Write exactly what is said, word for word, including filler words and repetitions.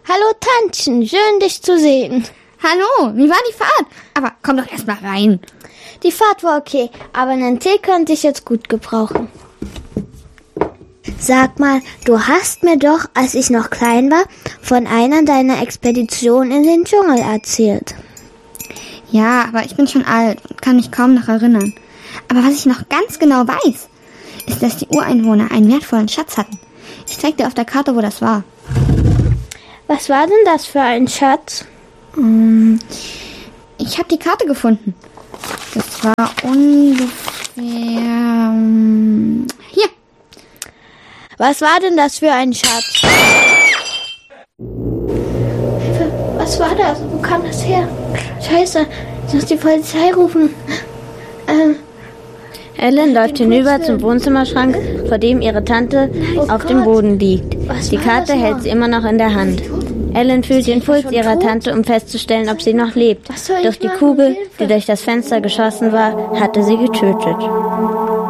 Hallo Tantchen, schön dich zu sehen. Hallo, wie war die Fahrt? Aber komm doch erst mal rein. Die Fahrt war okay, aber einen Tee könnte ich jetzt gut gebrauchen. Sag mal, du hast mir doch, als ich noch klein war, von einer deiner Expeditionen in den Dschungel erzählt. Ja, aber ich bin schon alt und kann mich kaum noch erinnern. Aber was ich noch ganz genau weiß, ist, dass die Ureinwohner einen wertvollen Schatz hatten. Ich zeig dir auf der Karte, wo das war. Was war denn das für ein Schatz? Um, ich habe die Karte gefunden. Das war ungefähr... Um, hier. Was war denn das für ein Schatz? Was war das? Wo kam das her? Scheiße, ich muss die Polizei rufen. Ähm... Ellen läuft hinüber zum Wohnzimmerschrank, vor dem ihre Tante oh auf Gott. dem Boden liegt. Was Die war Karte das hält noch? sie immer noch in der Hand. Ellen fühlt den Puls schon ihrer tot? Tante, um festzustellen, ob sie noch lebt. Was soll ich Doch die machen? Kugel, Hilfe! die durch das Fenster geschossen war, hatte sie getötet.